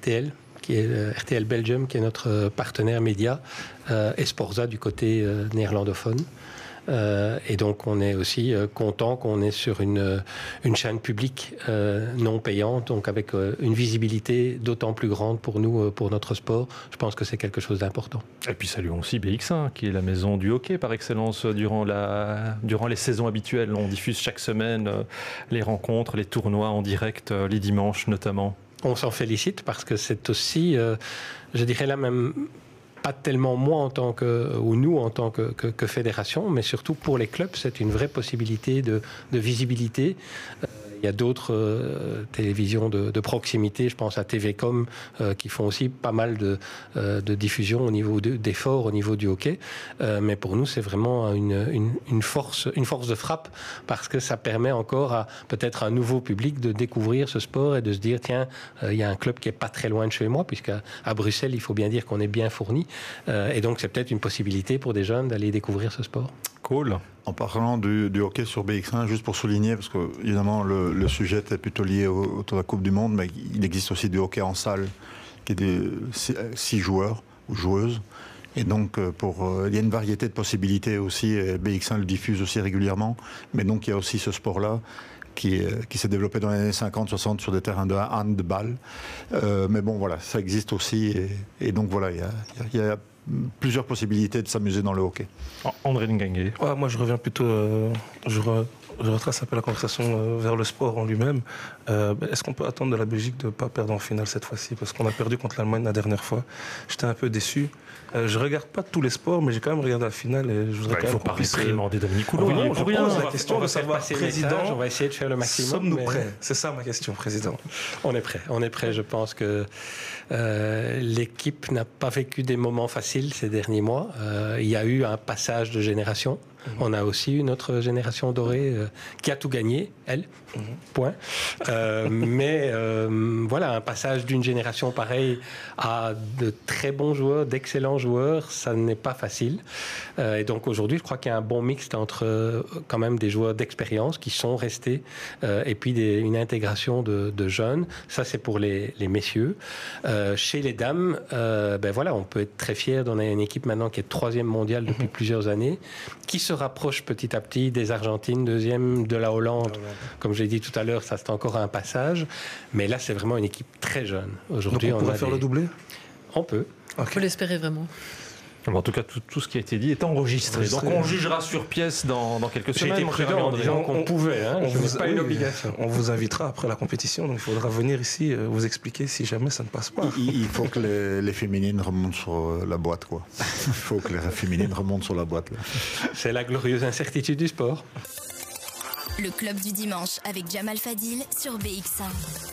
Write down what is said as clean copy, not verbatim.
RTL, qui est RTL Belgium, qui est notre partenaire média, et Sporza du côté néerlandophone. Et donc on est aussi content qu'on est sur une chaîne publique non payante, donc avec une visibilité d'autant plus grande pour nous, pour notre sport. Je pense que c'est quelque chose d'important. Et puis saluons aussi BX1, qui est la maison du hockey par excellence durant les saisons habituelles. On diffuse chaque semaine les rencontres, les tournois en direct, les dimanches notamment. On s'en félicite parce que c'est aussi, je dirais là même, pas tellement moi ou nous en tant que fédération, mais surtout pour les clubs, c'est une vraie possibilité de visibilité. Il y a d'autres télévisions de proximité, je pense à TVcom, qui font aussi pas mal de diffusion au niveau d'efforts au niveau du hockey. Mais pour nous, c'est vraiment une force de frappe, parce que ça permet encore à peut-être un nouveau public de découvrir ce sport et de se dire, tiens, il y a un club qui est pas très loin de chez moi, puisqu'à Bruxelles, il faut bien dire qu'on est bien fourni. Et donc, c'est peut-être une possibilité pour des jeunes d'aller découvrir ce sport. Cool. En parlant du hockey sur BX1, juste pour souligner, parce que évidemment le sujet était plutôt lié autour de la Coupe du Monde, mais il existe aussi du hockey en salle, qui est de 6 joueurs ou joueuses. Et donc, il y a une variété de possibilités aussi, et BX1 le diffuse aussi régulièrement, mais donc il y a aussi ce sport-là qui s'est développé dans les années 50-60 sur des terrains de handball. Mais bon, voilà, ça existe aussi, et donc voilà, il y a plusieurs possibilités de s'amuser dans le hockey. André Ngangué. Ouais, moi, je reviens plutôt... je retrace un peu la conversation vers le sport en lui-même. Est-ce qu'on peut attendre de la Belgique de ne pas perdre en finale cette fois-ci? Parce qu'on a perdu contre l'Allemagne la dernière fois. J'étais un peu déçu. Je regarde pas tous les sports, mais j'ai quand même regardé la finale. Et je voudrais il ne faut pas réprimander Dominique Coulon. Non, je pose la question de savoir, président, on va essayer de faire le maximum. Sommes-nous prêts? C'est ça ma question, président. On est prêt. Je pense que l'équipe n'a pas vécu des moments faciles ces derniers mois. Il y a eu un passage de génération. On a aussi une autre génération dorée qui a tout gagné, elle, point. Mais voilà, un passage d'une génération pareille à de très bons joueurs, d'excellents joueurs, ça n'est pas facile. Et donc aujourd'hui, je crois qu'il y a un bon mixte entre quand même des joueurs d'expérience qui sont restés et puis une intégration de jeunes. Ça, c'est pour les messieurs. Chez les dames, ben voilà, on peut être très fier d'en avoir une équipe maintenant qui est 3e mondiale depuis plusieurs années, qui se rapproche petit à petit des Argentines, 2e, de la Hollande. Comme je l'ai dit tout à l'heure, ça c'est encore un passage. Mais là, c'est vraiment une équipe très jeune. Aujourd'hui, on pourrait faire le doublé? On peut. On peut l'espérer vraiment. En tout cas, tout ce qui a été dit est enregistré. Donc on jugera sur pièce dans quelques semaines. J'ai été prudent en disant qu'on pouvait. Pas une obligation. On vous invitera après la compétition. Donc il faudra venir ici vous expliquer si jamais ça ne passe pas. Il faut que les féminines remontent sur la boîte, quoi. Il faut que les féminines remontent sur la boîte. Là. C'est la glorieuse incertitude du sport. Le club du dimanche avec Jamal Fadil sur BX1.